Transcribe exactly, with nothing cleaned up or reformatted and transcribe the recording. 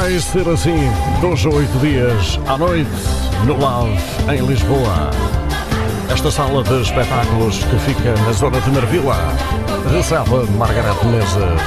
Vai ser assim, dois ou oito dias à noite, no Love, em Lisboa. Esta sala de espetáculos que fica na zona de Marvila recebe Margareth Menezes.